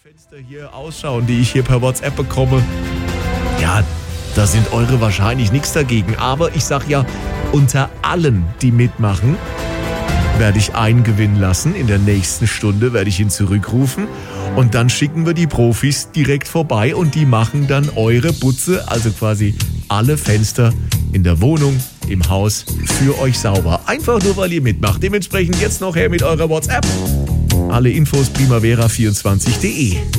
Fenster hier ausschauen, die ich hier per WhatsApp bekomme, ja, da sind eure wahrscheinlich nichts dagegen. Aber ich sag ja, unter allen, die mitmachen, werde ich einen gewinnen lassen. In der nächsten Stunde werde ich ihn zurückrufen. Und dann schicken wir die Profis direkt vorbei und die machen dann eure Butze, also quasi alle Fenster in der Wohnung, im Haus für euch sauber. Einfach nur, weil ihr mitmacht. Dementsprechend jetzt noch her mit eurer WhatsApp. Alle Infos primavera24.de.